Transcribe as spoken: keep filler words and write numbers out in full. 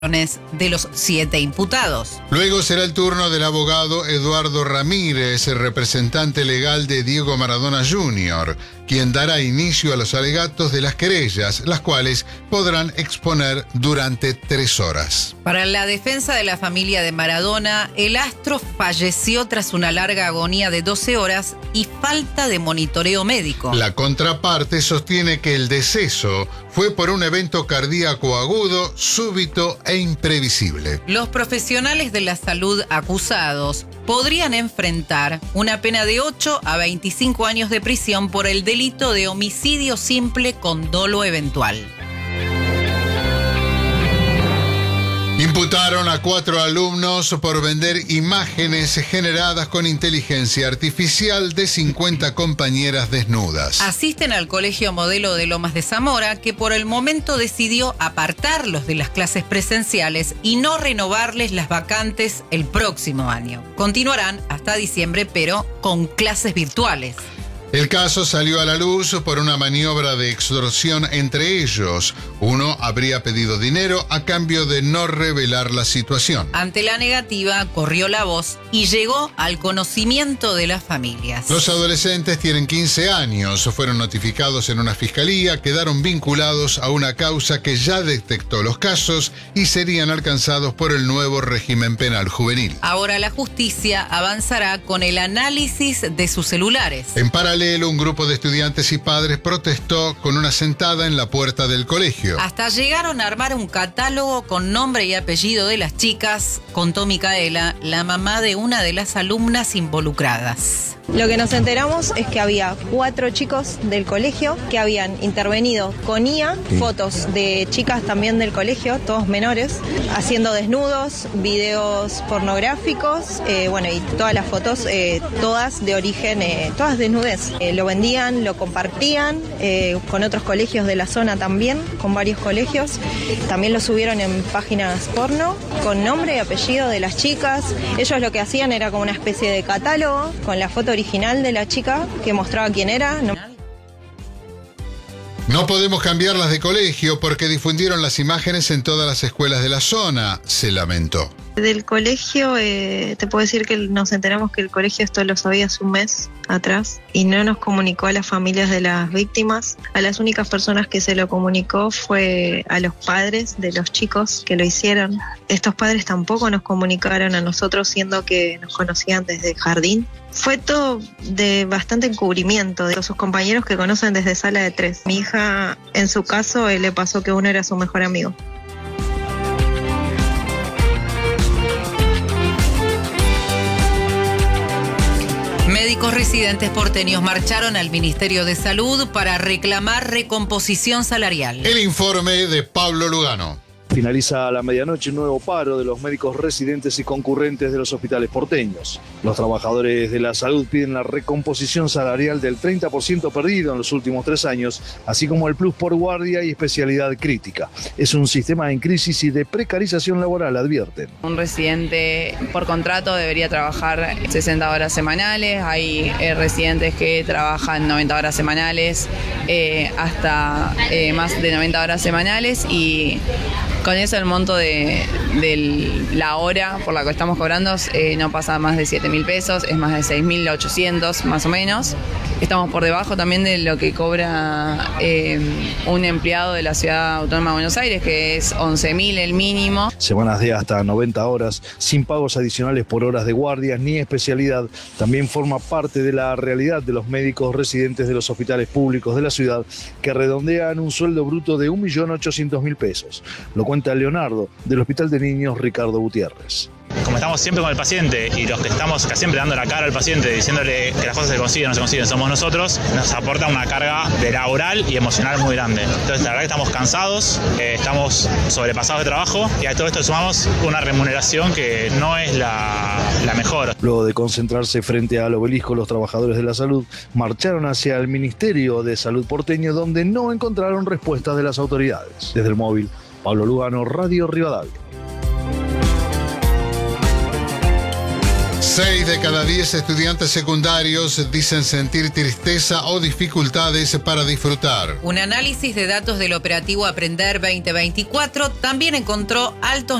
de los siete imputados. Luego será el turno del abogado Eduardo Ramírez, el representante legal de Diego Maradona junior, quien dará inicio a los alegatos de las querellas, las cuales podrán exponer durante tres horas. Para la defensa de la familia de Maradona, el astro falleció tras una larga agonía de doce horas y falta de monitoreo médico. La contraparte sostiene que el deceso fue por un evento cardíaco agudo, súbito e imprevisible. Los profesionales de la salud acusados podrían enfrentar una pena de ocho a veinticinco años de prisión por el delito de homicidio simple con dolo eventual. Imputaron a cuatro alumnos por vender imágenes generadas con inteligencia artificial de cincuenta compañeras desnudas. Asisten al Colegio Modelo de Lomas de Zamora, que por el momento decidió apartarlos de las clases presenciales y no renovarles las vacantes el próximo año. Continuarán hasta diciembre, pero con clases virtuales. El caso salió a la luz por una maniobra de extorsión entre ellos. Uno habría pedido dinero a cambio de no revelar la situación. Ante la negativa, corrió la voz y llegó al conocimiento de las familias. Los adolescentes tienen quince años, fueron notificados en una fiscalía, quedaron vinculados a una causa que ya detectó los casos y serían alcanzados por el nuevo régimen penal juvenil. Ahora la justicia avanzará con el análisis de sus celulares. En paralelo, un grupo de estudiantes y padres protestó con una sentada en la puerta del colegio. Hasta llegaron a armar un catálogo con nombre y apellido de las chicas, contó Micaela, la mamá de una de las alumnas involucradas. Lo que nos enteramos es que había cuatro chicos del colegio que habían intervenido con I A, sí. Fotos de chicas también del colegio, todos menores, haciendo desnudos, videos pornográficos, eh, bueno, y todas las fotos, eh, todas de origen, eh, todas desnudez. Eh, lo vendían, lo compartían eh, con otros colegios de la zona también, con varios colegios. También lo subieron en páginas porno, con nombre y apellido de las chicas. Ellos lo que hacían era como una especie de catálogo con la foto original de la chica que mostraba quién era. No. No podemos cambiarlas de colegio porque difundieron las imágenes en todas las escuelas de la zona, se lamentó. Del colegio, eh, te puedo decir que nos enteramos que el colegio esto lo sabía hace un mes atrás y no nos comunicó a las familias de las víctimas. A las únicas personas que se lo comunicó fue a los padres de los chicos que lo hicieron. Estos padres tampoco nos comunicaron a nosotros, siendo que nos conocían desde el jardín. Fue todo de bastante encubrimiento de sus compañeros que conocen desde sala de tres. Mi hija, en su caso, eh, le pasó que uno era su mejor amigo. Médicos residentes porteños marcharon al Ministerio de Salud para reclamar recomposición salarial. El informe de Pablo Lugano. Finaliza a la medianoche un nuevo paro de los médicos residentes y concurrentes de los hospitales porteños. Los trabajadores de la salud piden la recomposición salarial del treinta por ciento perdido en los últimos tres años, así como el plus por guardia y especialidad crítica. Es un sistema en crisis y de precarización laboral, advierten. Un residente por contrato debería trabajar sesenta horas semanales. Hay eh, residentes que trabajan noventa horas semanales, eh, hasta eh, más de noventa horas semanales, y con eso el monto de, de la hora por la que estamos cobrando eh, no pasa más de siete mil pesos, es más de seis mil ochocientos más o menos. Estamos por debajo también de lo que cobra eh, un empleado de la Ciudad Autónoma de Buenos Aires, que es once mil el mínimo. Semanas de hasta noventa horas, sin pagos adicionales por horas de guardias ni especialidad, también forma parte de la realidad de los médicos residentes de los hospitales públicos de la ciudad, que redondean un sueldo bruto de un millón ochocientos mil pesos. Lo cuenta Leonardo, del Hospital de Niños Ricardo Gutiérrez. Como estamos siempre con el paciente y los que estamos siempre dando la cara al paciente, diciéndole que las cosas se consiguen o no se consiguen, somos nosotros, nos aporta una carga de laboral y emocional muy grande. Entonces la verdad que estamos cansados, eh, estamos sobrepasados de trabajo y a todo esto le sumamos una remuneración que no es la, la mejor. Luego de concentrarse frente al obelisco, los trabajadores de la salud marcharon hacia el Ministerio de Salud porteño, donde no encontraron respuestas de las autoridades. Desde el móvil, Pablo Lugano, Radio Rivadavia. Seis de cada diez estudiantes secundarios dicen sentir tristeza o dificultades para disfrutar. Un análisis de datos del operativo Aprender veinte veinticuatro también encontró altos